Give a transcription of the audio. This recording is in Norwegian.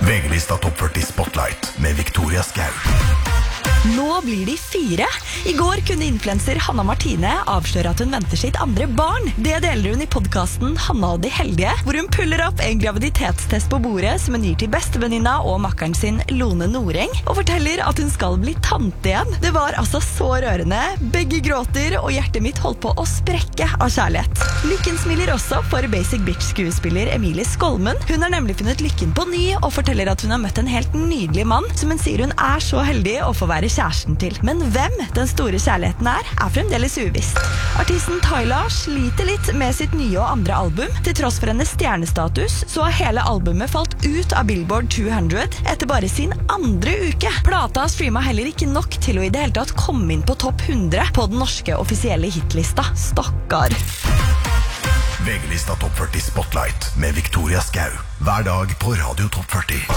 VG-lista Topp 40 Spotlight med Victoria Skau. Nå blir de 4. I går kunne influencer Hanna Martine avsløre at hun venter sitt andre barn. Det deler hun i podcasten Hanna og de heldige, hvor hun puller opp en graviditetstest på bordet som hun gir til bestevenninna og makkeren sin Lone Noreng, og forteller at hun skal bli tante igjen. Det var altså så rørende. Begge gråter, og hjertet mitt holdt på å sprekke av kjærlighet. Lykken smiler også for Basic Bitch-skuespiller Emilie Skolmen. Hun har nemlig funnet lykken på ny, og forteller at hun har møtt en helt nydelig mann, som hun sier hun er så heldig å få være kjæresten til. Men hvem den store kjærligheten er fremdeles uvisst. Artisten Tyla sliter litt med sitt nye og andre album. Til tross for hennes stjernestatus, så har hele albumet falt ut av Billboard 200 etter bare sin andre uke. Plata streamet heller ikke nok til å i det hele tatt komme inn på topp 100 på den norske offisielle hitlista. Stakkar. VG-lista Topp 40 Spotlight med Victoria Skau. Hver dag på Radio Topp 40.